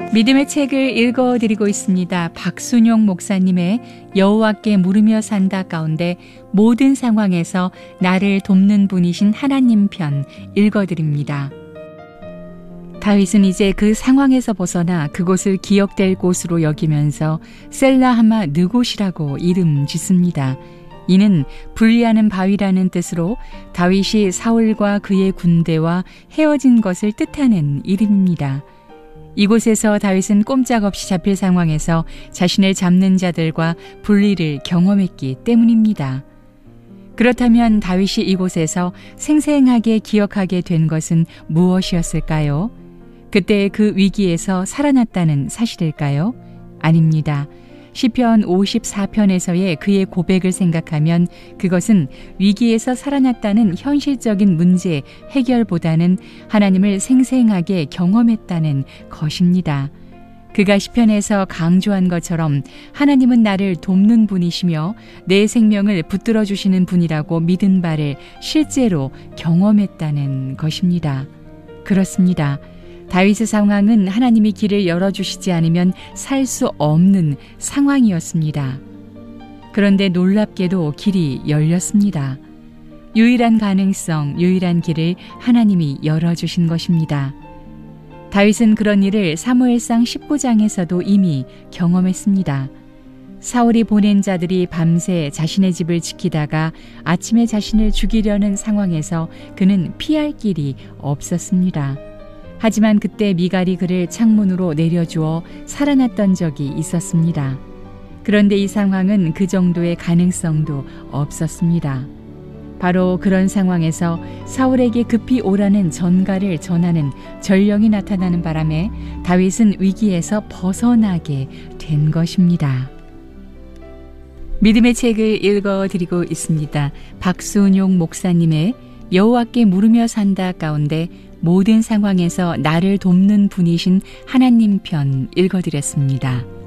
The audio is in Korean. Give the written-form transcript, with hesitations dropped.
믿음의 책을 읽어드리고 있습니다. 박순용 목사님의 여호와께 물으며 산다 가운데 모든 상황에서 나를 돕는 분이신 하나님 편 읽어드립니다. 다윗은 이제 그 상황에서 벗어나 그곳을 기억될 곳으로 여기면서 셀라하마 느곳이라고 이름 짓습니다. 이는 분리하는 바위라는 뜻으로 다윗이 사울과 그의 군대와 헤어진 것을 뜻하는 이름입니다. 이곳에서 다윗은 꼼짝없이 잡힐 상황에서 자신을 잡는 자들과 분리를 경험했기 때문입니다. 그렇다면 다윗이 이곳에서 생생하게 기억하게 된 것은 무엇이었을까요? 그때 그 위기에서 살아났다는 사실일까요? 아닙니다. 시편 54편에서의 그의 고백을 생각하면 그것은 위기에서 살아났다는 현실적인 문제 해결보다는 하나님을 생생하게 경험했다는 것입니다. 그가 시편에서 강조한 것처럼 하나님은 나를 돕는 분이시며 내 생명을 붙들어 주시는 분이라고 믿은 바를 실제로 경험했다는 것입니다. 그렇습니다. 다윗의 상황은 하나님이 길을 열어주시지 않으면 살 수 없는 상황이었습니다. 그런데 놀랍게도 길이 열렸습니다. 유일한 가능성, 유일한 길을 하나님이 열어주신 것입니다. 다윗은 그런 일을 사무엘상 19장에서도 이미 경험했습니다. 사울이 보낸 자들이 밤새 자신의 집을 지키다가 아침에 자신을 죽이려는 상황에서 그는 피할 길이 없었습니다. 하지만 그때 미갈이 그를 창문으로 내려주어 살아났던 적이 있었습니다. 그런데 이 상황은 그 정도의 가능성도 없었습니다. 바로 그런 상황에서 사울에게 급히 오라는 전가를 전하는 전령이 나타나는 바람에 다윗은 위기에서 벗어나게 된 것입니다. 믿음의 책을 읽어드리고 있습니다. 박순용 목사님의 여호와께 물으며 산다 가운데 모든 상황에서 나를 돕는 분이신 하나님 편 읽어드렸습니다.